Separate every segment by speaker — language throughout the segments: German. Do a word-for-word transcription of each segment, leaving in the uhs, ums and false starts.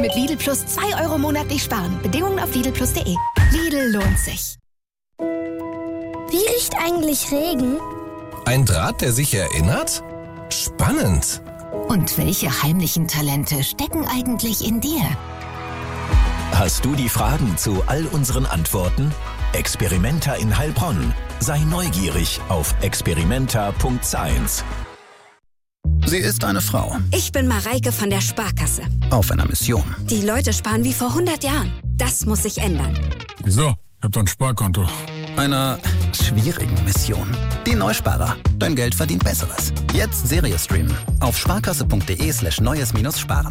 Speaker 1: mit Lidl Plus zwei Euro monatlich sparen. Bedingungen auf lidl plus punkt de. Lidl lohnt sich.
Speaker 2: Wie riecht eigentlich Regen?
Speaker 3: Ein Draht, der sich erinnert? Spannend.
Speaker 1: Und welche heimlichen Talente stecken eigentlich in dir?
Speaker 4: Hast du die Fragen zu all unseren Antworten? Experimenta in Heilbronn. Sei neugierig auf experimenta punkt science.
Speaker 5: Sie ist eine Frau.
Speaker 6: Ich bin Mareike von der Sparkasse.
Speaker 5: Auf einer Mission.
Speaker 6: Die Leute sparen wie vor hundert Jahren. Das muss sich ändern.
Speaker 7: Wieso? Ich hab doch ein Sparkonto.
Speaker 5: Einer schwierigen Mission. Die Neusparer. Dein Geld verdient Besseres. Jetzt Serie streamen. Auf sparkasse.de slash neues minus sparen.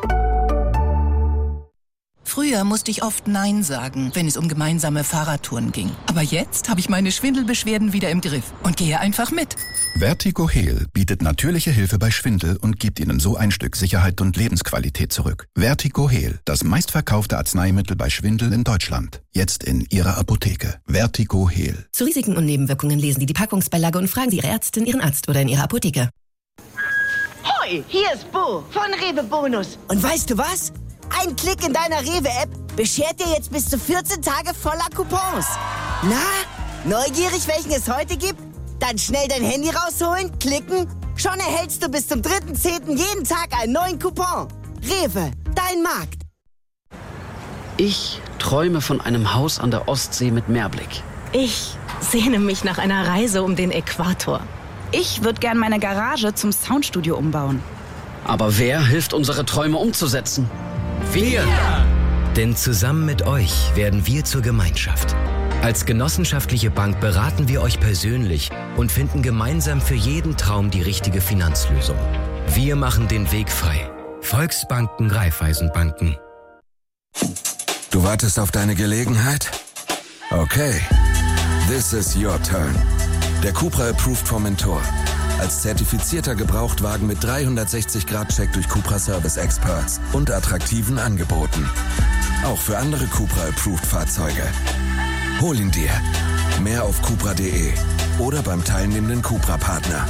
Speaker 8: Früher musste ich oft Nein sagen, wenn es um gemeinsame Fahrradtouren ging. Aber jetzt habe ich meine Schwindelbeschwerden wieder im Griff und gehe einfach mit.
Speaker 9: Vertigo Heal bietet natürliche Hilfe bei Schwindel und gibt Ihnen so ein Stück Sicherheit und Lebensqualität zurück. Vertigo Heal, das meistverkaufte Arzneimittel bei Schwindel in Deutschland. Jetzt in Ihrer Apotheke. Vertigo Heal.
Speaker 1: Zu Risiken und Nebenwirkungen lesen Sie die Packungsbeilage und fragen Sie Ihre Ärztin, Ihren Arzt oder in Ihrer Apotheke.
Speaker 10: Hoi, hier ist Bo von Rewe Bonus. Und weißt du was? Ein Klick in deiner Rewe-App beschert dir jetzt bis zu vierzehn Tage voller Coupons. Na, neugierig, welchen es heute gibt? Dann schnell dein Handy rausholen, klicken. Schon erhältst du bis zum dritten zehnten jeden Tag einen neuen Coupon. Rewe, dein Markt.
Speaker 11: Ich träume von einem Haus an der Ostsee mit Meerblick.
Speaker 12: Ich sehne mich nach einer Reise um den Äquator. Ich würde gern meine Garage zum Soundstudio umbauen.
Speaker 11: Aber wer hilft, unsere Träume umzusetzen?
Speaker 13: Wir! Denn zusammen mit euch werden wir zur Gemeinschaft. Als genossenschaftliche Bank beraten wir euch persönlich und finden gemeinsam für jeden Traum die richtige Finanzlösung. Wir machen den Weg frei. Volksbanken, Raiffeisenbanken.
Speaker 3: Du wartest auf deine Gelegenheit? Okay. This is your turn. Der Cupra Approved Formentor. Als zertifizierter Gebrauchtwagen mit dreihundertsechzig Grad Check durch Cupra Service Experts und attraktiven Angeboten. Auch für andere Cupra Approved Fahrzeuge. Hol ihn dir. Mehr auf cupra punkt de oder beim teilnehmenden Cupra-Partner.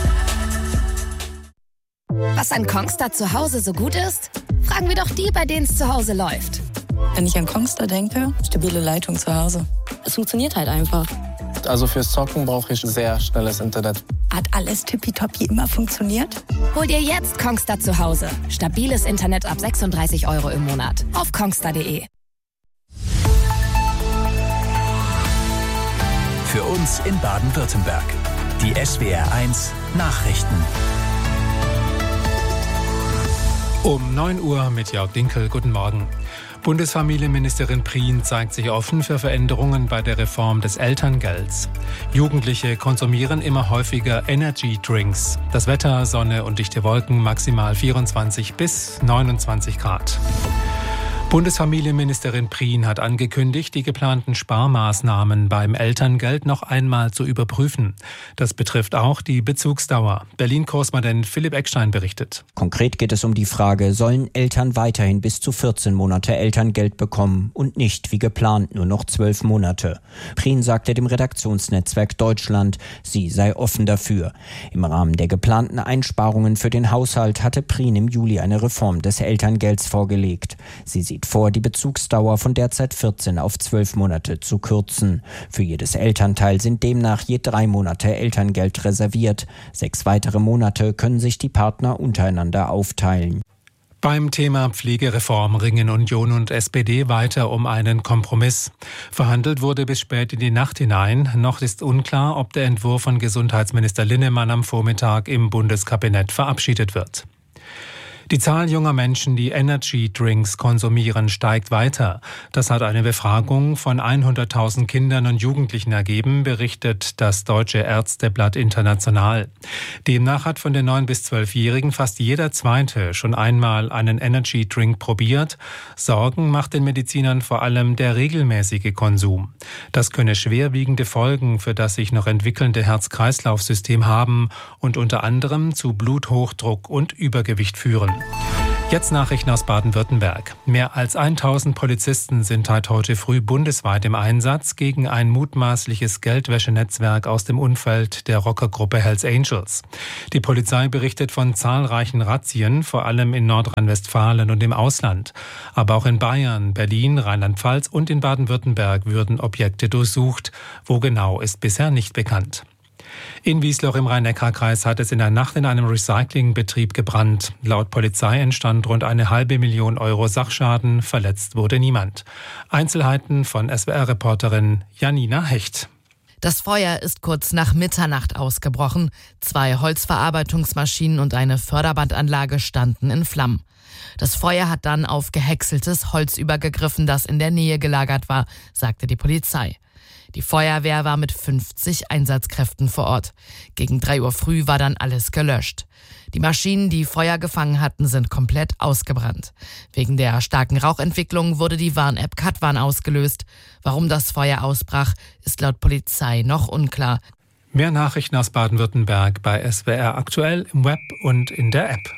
Speaker 1: Was an Kongstar zu Hause so gut ist? Fragen wir doch die, bei denen es zu Hause läuft.
Speaker 14: Wenn ich an Kongstar denke, stabile Leitung zu Hause. Es funktioniert halt einfach.
Speaker 15: Also fürs Zocken brauche ich sehr schnelles Internet.
Speaker 14: Hat alles tippitoppi immer funktioniert?
Speaker 1: Hol dir jetzt Kongstar zu Hause. Stabiles Internet ab sechsunddreißig Euro im Monat. Auf kongstar punkt de.
Speaker 4: Für uns in Baden-Württemberg. Die S W R eins Nachrichten.
Speaker 16: Um neun Uhr mit Jörg Dinkel. Guten Morgen. Bundesfamilienministerin Prien zeigt sich offen für Veränderungen bei der Reform des Elterngelds. Jugendliche konsumieren immer häufiger Energy Drinks. Das Wetter, Sonne und dichte Wolken, maximal vierundzwanzig bis neunundzwanzig Grad. Bundesfamilienministerin Prien hat angekündigt, die geplanten Sparmaßnahmen beim Elterngeld noch einmal zu überprüfen. Das betrifft auch die Bezugsdauer. Berlin-Korrespondent Philipp Eckstein berichtet.
Speaker 17: Konkret geht es um die Frage, sollen Eltern weiterhin bis zu vierzehn Monate Elterngeld bekommen und nicht wie geplant nur noch zwölf Monate. Prien sagte dem Redaktionsnetzwerk Deutschland, sie sei offen dafür. Im Rahmen der geplanten Einsparungen für den Haushalt hatte Prien im Juli eine Reform des Elterngelds vorgelegt. Sie sieht vor, die Bezugsdauer von derzeit vierzehn auf zwölf Monate zu kürzen. Für jedes Elternteil sind demnach je drei Monate Elterngeld reserviert. Sechs weitere Monate können sich die Partner untereinander aufteilen.
Speaker 16: Beim Thema Pflegereform ringen Union und S P D weiter um einen Kompromiss. Verhandelt wurde bis spät in die Nacht hinein. Noch ist unklar, ob der Entwurf von Gesundheitsminister Linnemann am Vormittag im Bundeskabinett verabschiedet wird. Die Zahl junger Menschen, die Energy-Drinks konsumieren, steigt weiter. Das hat eine Befragung von hunderttausend Kindern und Jugendlichen ergeben, berichtet das Deutsche Ärzteblatt International. Demnach hat von den neun- bis zwölfjährigen fast jeder Zweite schon einmal einen Energy-Drink probiert. Sorgen macht den Medizinern vor allem der regelmäßige Konsum. Das könne schwerwiegende Folgen für das sich noch entwickelnde Herz-Kreislauf-System haben und unter anderem zu Bluthochdruck und Übergewicht führen. Jetzt Nachrichten aus Baden-Württemberg. Mehr als tausend Polizisten sind seit heute früh bundesweit im Einsatz gegen ein mutmaßliches Geldwäschenetzwerk aus dem Umfeld der Rockergruppe Hells Angels. Die Polizei berichtet von zahlreichen Razzien, vor allem in Nordrhein-Westfalen und im Ausland. Aber auch in Bayern, Berlin, Rheinland-Pfalz und in Baden-Württemberg würden Objekte durchsucht. Wo genau, ist bisher nicht bekannt. In Wiesloch im Rhein-Neckar-Kreis hat es in der Nacht in einem Recyclingbetrieb gebrannt. Laut Polizei entstand rund eine halbe Million Euro Sachschaden. Verletzt wurde niemand. Einzelheiten von S W R-Reporterin Janina Hecht.
Speaker 18: Das Feuer ist kurz nach Mitternacht ausgebrochen. Zwei Holzverarbeitungsmaschinen und eine Förderbandanlage standen in Flammen. Das Feuer hat dann auf gehäckseltes Holz übergegriffen, das in der Nähe gelagert war, sagte die Polizei. Die Feuerwehr war mit fünfzig Einsatzkräften vor Ort. Gegen drei Uhr früh war dann alles gelöscht. Die Maschinen, die Feuer gefangen hatten, sind komplett ausgebrannt. Wegen der starken Rauchentwicklung wurde die Warn-App Katwarn ausgelöst. Warum das Feuer ausbrach, ist laut Polizei noch unklar.
Speaker 16: Mehr Nachrichten aus Baden-Württemberg bei S W R aktuell im Web und in der App.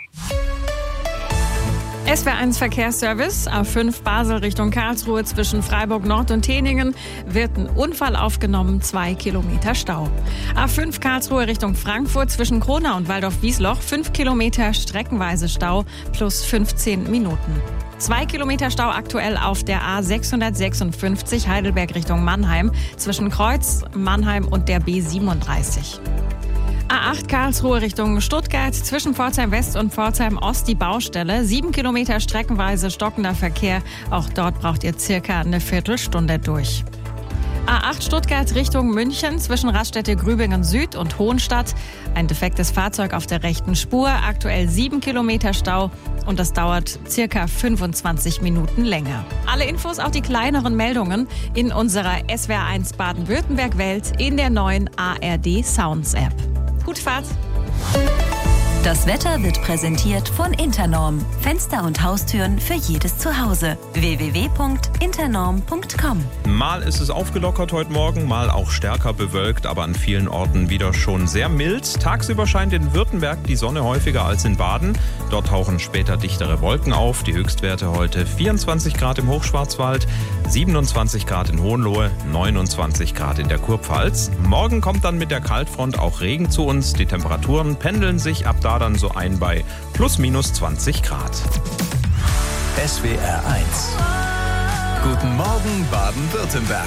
Speaker 19: S W R eins Verkehrsservice, A fünf Basel Richtung Karlsruhe zwischen Freiburg Nord und Teningen wird ein Unfall aufgenommen, zwei Kilometer Stau. A fünf Karlsruhe Richtung Frankfurt zwischen Kronau und Waldorf-Wiesloch, fünf Kilometer streckenweise Stau plus fünfzehn Minuten. Zwei Kilometer Stau aktuell auf der A sechshundertsechsundfünfzig Heidelberg Richtung Mannheim zwischen Kreuz, Mannheim und der B siebenunddreißig. A acht Karlsruhe Richtung Stuttgart, zwischen Pforzheim West und Pforzheim Ost die Baustelle. Sieben Kilometer streckenweise stockender Verkehr. Auch dort braucht ihr circa eine Viertelstunde durch. A acht Stuttgart Richtung München, zwischen Raststätte Grübingen Süd und Hohenstadt. Ein defektes Fahrzeug auf der rechten Spur. Aktuell sieben Kilometer Stau und das dauert circa fünfundzwanzig Minuten länger. Alle Infos, auch die kleineren Meldungen, in unserer S W R eins Baden-Württemberg-Welt in der neuen A R D Sounds App. Gute Fahrt!
Speaker 20: Das Wetter wird präsentiert von Internorm. Fenster und Haustüren für jedes Zuhause. w w w punkt internorm punkt com.
Speaker 21: Mal ist es aufgelockert heute Morgen, mal auch stärker bewölkt, aber an vielen Orten wieder schon sehr mild. Tagsüber scheint in Württemberg die Sonne häufiger als in Baden. Dort tauchen später dichtere Wolken auf. Die Höchstwerte heute vierundzwanzig Grad im Hochschwarzwald, siebenundzwanzig Grad in Hohenlohe, neunundzwanzig Grad in der Kurpfalz. Morgen kommt dann mit der Kaltfront auch Regen zu uns. Die Temperaturen pendeln sich ab da dann so ein bei plus minus zwanzig Grad.
Speaker 4: S W R eins. Guten Morgen Baden-Württemberg.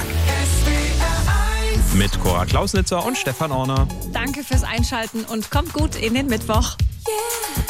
Speaker 21: Mit Cora Klausnitzer und Stefan Orner.
Speaker 19: Danke fürs Einschalten und kommt gut in den Mittwoch. Yeah.